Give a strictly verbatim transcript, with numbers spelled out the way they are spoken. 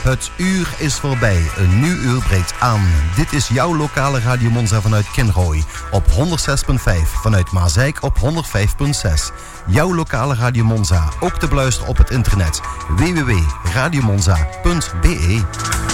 Het uur is voorbij, een nieuw uur breekt aan. Dit is jouw lokale Radio Monza vanuit Kinrooi op honderd zes komma vijf, vanuit Maasijk op honderd vijf komma zes. Jouw lokale Radio Monza, ook te beluisteren op het internet w w w punt radio monza punt b e.